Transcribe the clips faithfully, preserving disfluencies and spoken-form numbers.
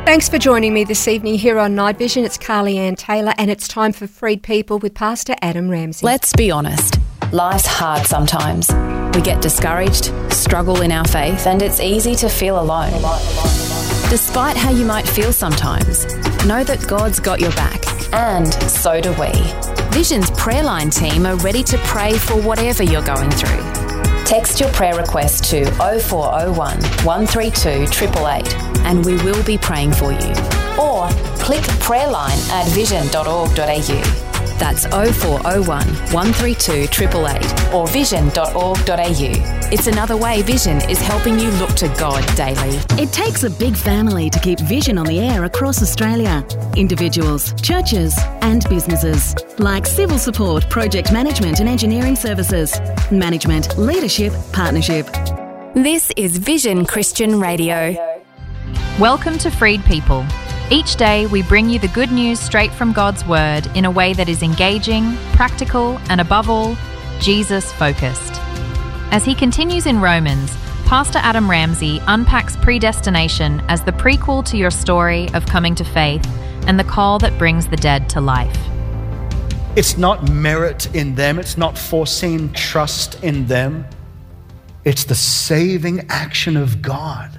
Thanks for joining me this evening here on Night Vision. It's Carly Ann Taylor and it's time for Freed People with Pastor Adam Ramsey. Let's be honest. Life's hard sometimes. We get discouraged, struggle in our faith, and it's easy to feel alone. Despite how you might feel sometimes, know that God's got your back, and so do we. Vision's prayer line team are ready to pray for whatever you're going through. Text your prayer request to oh four oh one, one three two, eight eight eight and we will be praying for you. Or click prayerline at vision dot org dot a u. That's oh four oh one, one three two, eight eight eight or vision dot org dot a u. It's another way Vision is helping you look to God daily. It takes a big family to keep Vision on the air across Australia. Individuals, churches and businesses. Like civil support, project management and engineering services. Management, leadership, partnership. This is Vision Christian Radio. Welcome to Freed People. Each day we bring you the good news straight from God's Word in a way that is engaging, practical, and above all, Jesus-focused. As he continues in Romans, Pastor Adam Ramsey unpacks predestination as the prequel to your story of coming to faith and the call that brings the dead to life. It's not merit in them. It's not foreseen trust in them. It's the saving action of God.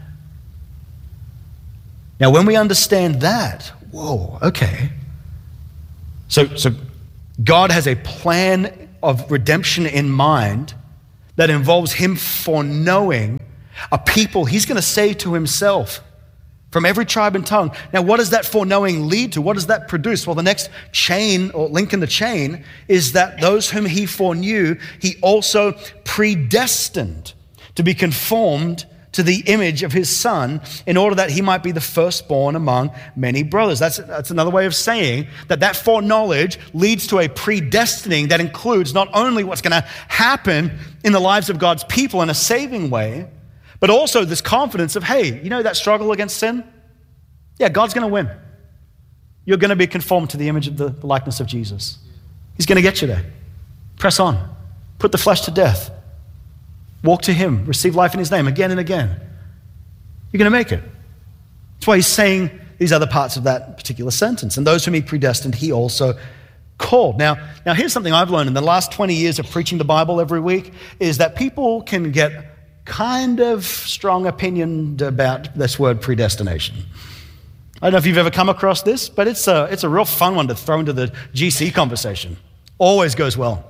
Now, when we understand that, whoa, okay. So, so God has a plan of redemption in mind that involves him foreknowing a people he's going to say to himself from every tribe and tongue. Now, what does that foreknowing lead to? What does that produce? Well, the next chain or link in the chain is that those whom he foreknew, he also predestined to be conformed to the image of his son in order that he might be the firstborn among many brothers. That's, that's another way of saying that that foreknowledge leads to a predestining that includes not only what's going to happen in the lives of God's people in a saving way, but also this confidence of, hey, you know that struggle against sin? Yeah, God's going to win. You're going to be conformed to the image of the, the likeness of Jesus. He's going to get you there. Press on. Put the flesh to death. Walk to him. Receive life in his name again and again. You're going to make it. That's why he's saying these other parts of that particular sentence. And those whom he predestined, he also called. Now, now here's something I've learned in the last twenty years of preaching the Bible every week is that people can get kind of strong opinion about this word predestination. I don't know if you've ever come across this, but it's a, it's a real fun one to throw into the G C conversation. Always goes well.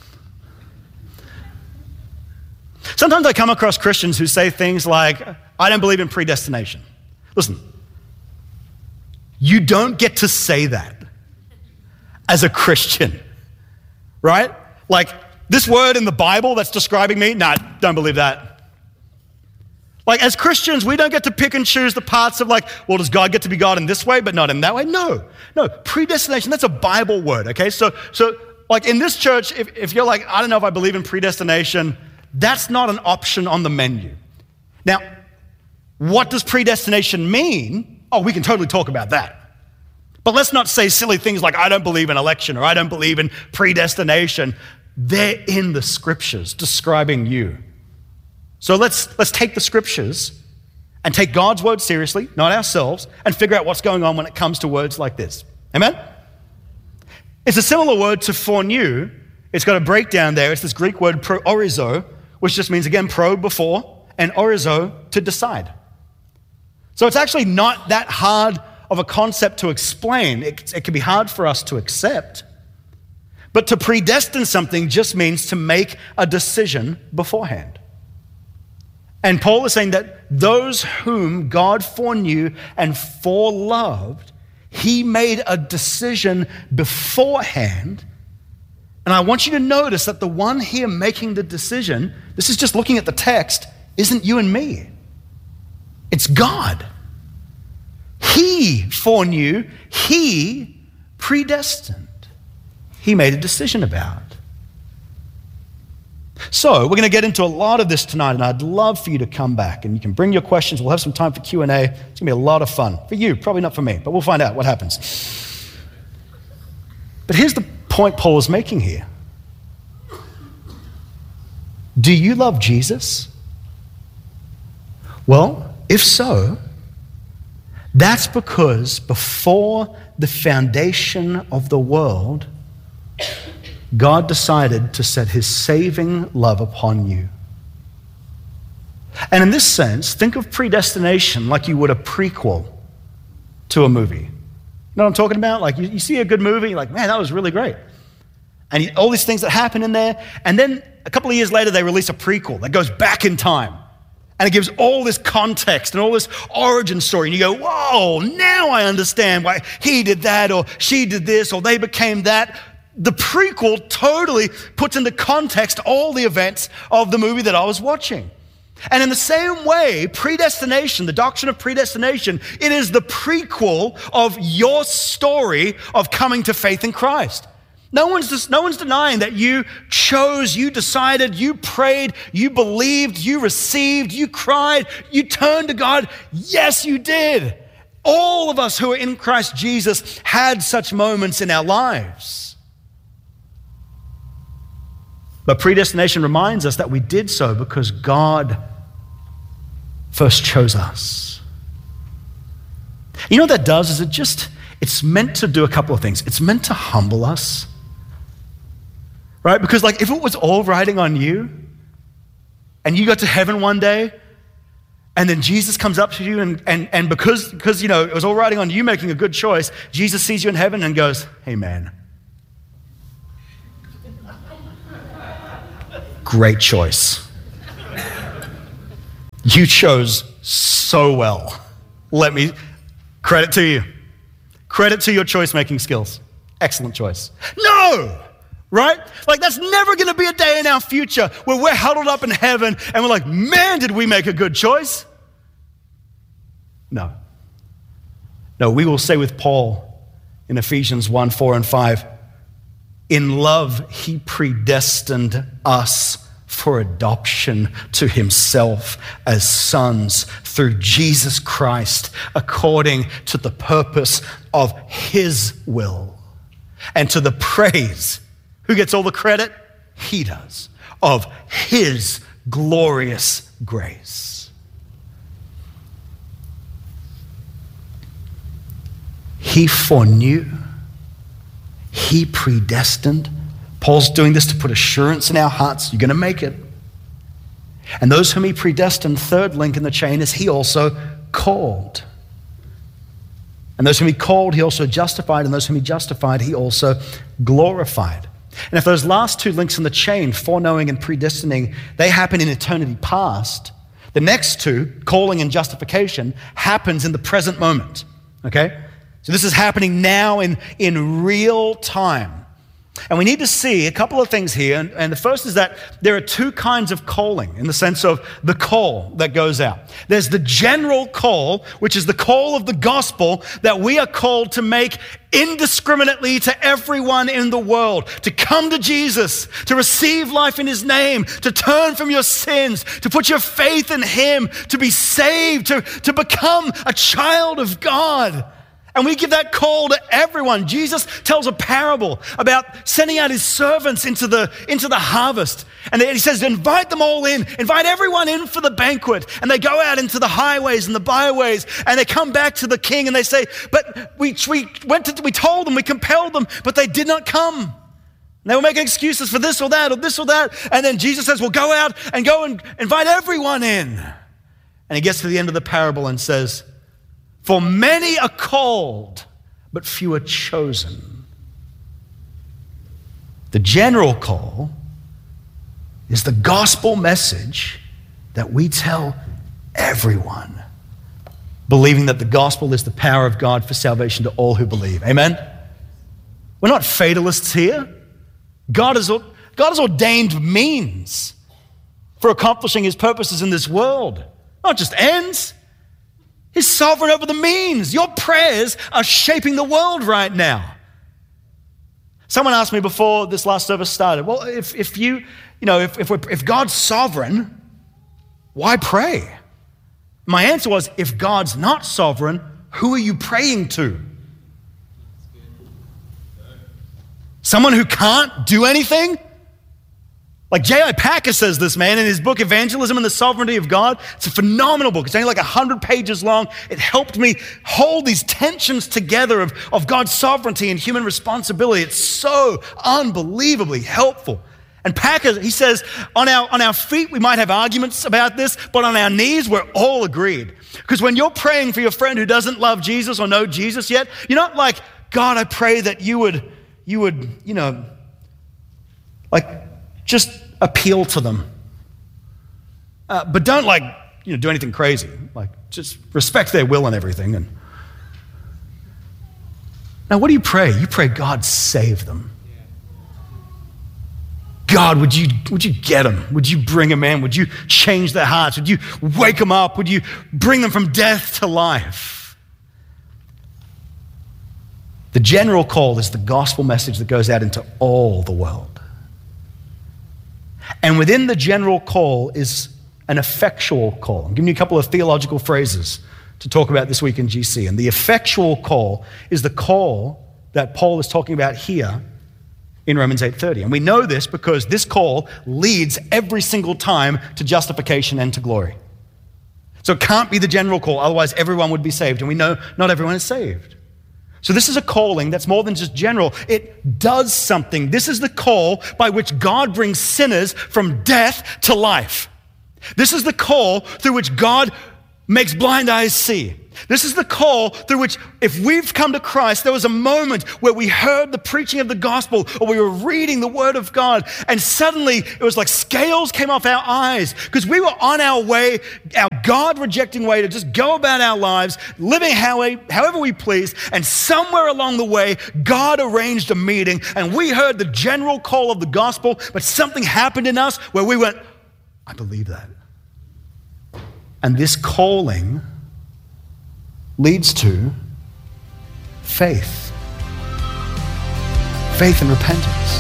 Sometimes I come across Christians who say things like, I don't believe in predestination. Listen, you don't get to say that as a Christian, right? Like this word in the Bible that's describing me, nah, don't believe that. Like as Christians, we don't get to pick and choose the parts of like, well, does God get to be God in this way, but not in that way? No, no, predestination, that's a Bible word, okay? So, so like in this church, if, if you're like, I don't know if I believe in predestination, that's not an option on the menu. Now, what does predestination mean? Oh, we can totally talk about that. But let's not say silly things like, I don't believe in election or I don't believe in predestination. They're in the scriptures describing you. So let's, let's take the scriptures and take God's word seriously, not ourselves, and figure out what's going on when it comes to words like this. Amen? It's a similar word to foreknew. It's got a breakdown there. It's this Greek word proorizo, which just means, again, pro before, and orizo, to decide. So it's actually not that hard of a concept to explain. It, it can be hard for us to accept. But to predestine something just means to make a decision beforehand. And Paul is saying that those whom God foreknew and foreloved, he made a decision beforehand. And I want you to notice that the one here making the decision, this is just looking at the text, isn't you and me. It's God. He foreknew, he predestined. He made a decision about. So we're going to get into a lot of this tonight, and I'd love for you to come back, and you can bring your questions. We'll have some time for Q and A. It's going to be a lot of fun. For you, probably not for me, but we'll find out what happens. But here's the point Paul is making here. Do you love Jesus? Well, if so, That's because before the foundation of the world, God decided to set his saving love upon you. And in this sense, think of predestination like you would a prequel to a movie. You know what I'm talking about? Like you, you see a good movie, you're like, man, that was really great. And you, all these things that happen in there, and then a couple of years later, they release a prequel that goes back in time. And it gives all this context and all this origin story. And you go, whoa, now I understand why he did that or she did this or they became that. The prequel totally puts into context all the events of the movie that I was watching. And in the same way, predestination, the doctrine of predestination, it is the prequel of your story of coming to faith in Christ. No one's just, no one's denying that you chose, you decided, you prayed, you believed, you received, you cried, you turned to God. Yes, you did. All of us who are in Christ Jesus had such moments in our lives. But predestination reminds us that we did so because God first chose us. You know what that does is it just, it's meant to do a couple of things. It's meant to humble us. Right? Because like if it was all riding on you and you got to heaven one day and then Jesus comes up to you and, and, and because, because, you know, it was all riding on you making a good choice, Jesus sees you in heaven and goes, hey man, great choice. You chose so well. Let me, credit to you. Credit to your choice-making skills. Excellent choice. No! Right? Like that's never going to be a day in our future where we're huddled up in heaven and we're like, man, did we make a good choice? No. No, we will say with Paul in Ephesians one, four, and five, in love, he predestined us for adoption to himself as sons through Jesus Christ, according to the purpose of his will and to the praise. Who gets all the credit? He does. Of his glorious grace. He foreknew. He predestined. Paul's doing this to put assurance in our hearts. You're going to make it. And those whom he predestined, third link in the chain, is he also called. And those whom he called, he also justified. And those whom he justified, he also glorified. And if those last two links in the chain, foreknowing and predestining, they happen in eternity past, the next two, calling and justification, happens in the present moment, okay? So this is happening now in, in real time. And we need to see a couple of things here. And, and the first is that there are two kinds of calling in the sense of the call that goes out. There's the general call, which is the call of the gospel that we are called to make indiscriminately to everyone in the world, to come to Jesus, to receive life in his name, to turn from your sins, to put your faith in him, to be saved, to, to become a child of God. And we give that call to everyone. Jesus tells a parable about sending out his servants into the, into the harvest. And he says, invite them all in. Invite everyone in for the banquet. And they go out into the highways and the byways. And they come back to the king and they say, but we, we went to, we told them, we compelled them, but they did not come. And they were making excuses for this or that or this or that. And then Jesus says, well, go out and go and invite everyone in. And he gets to the end of the parable and says, for many are called, but few are chosen. The general call is the gospel message that we tell everyone, believing that the gospel is the power of God for salvation to all who believe. Amen? We're not fatalists here. God has, God has ordained means for accomplishing his purposes in this world, not just ends. He's sovereign over the means. Your prayers are shaping the world right now. Someone asked me before this last service started, well, if, if you, you know, if, if, we're, if God's sovereign, why pray? My answer was, if God's not sovereign, who are you praying to? Someone who can't do anything? Like J I Packer says this, man, in his book, Evangelism and the Sovereignty of God. It's a phenomenal book. It's only like one hundred pages long. It helped me hold these tensions together of, of God's sovereignty and human responsibility. It's so unbelievably helpful. And Packer, he says, on our, on our feet, we might have arguments about this, but on our knees, we're all agreed. Because when you're praying for your friend who doesn't love Jesus or know Jesus yet, you're not like, God, I pray that you would, you would, you know, like just appeal to them. Uh, but don't like, you know, do anything crazy. Like just respect their will and everything. And now what do you pray? You pray, God, save them. God, would you, would you get them? Would you bring them in? Would you change their hearts? Would you wake them up? Would you bring them from death to life? The general call is the gospel message that goes out into all the world. And within the general call is an effectual call. I'm giving you a couple of theological phrases to talk about this week in G C. And the effectual call is the call that Paul is talking about here in Romans eight thirty. And we know this because this call leads every single time to justification and to glory. So it can't be the general call, otherwise everyone would be saved. And we know not everyone is saved. So this is a calling that's more than just general. It does something. This is the call by which God brings sinners from death to life. This is the call through which God makes blind eyes see. This is the call through which, if we've come to Christ, there was a moment where we heard the preaching of the gospel or we were reading the word of God, and suddenly it was like scales came off our eyes because we were on our way, our God-rejecting way to just go about our lives, living however we please, and somewhere along the way, God arranged a meeting and we heard the general call of the gospel, but something happened in us where we went, I believe that. And this calling leads to faith. Faith and repentance.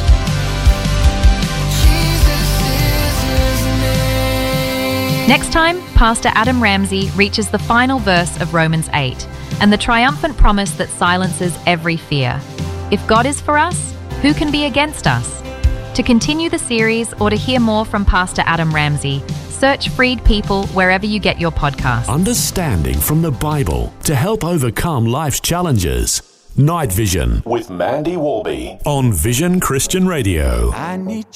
Next time, Pastor Adam Ramsey reaches the final verse of Romans eight and the triumphant promise that silences every fear. If God is for us, who can be against us? To continue the series or to hear more from Pastor Adam Ramsey, search Freed People wherever you get your podcasts. Understanding from the Bible to help overcome life's challenges. Night Vision with Mandy Warby on Vision Christian Radio. I need